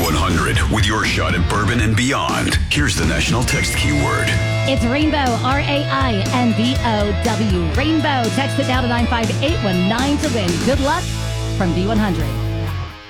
B100 with your shot at bourbon and beyond. Here's the national text keyword. It's Rainbow, RAINBOW. Rainbow. Text it now to 95819 to win. Good luck from B100.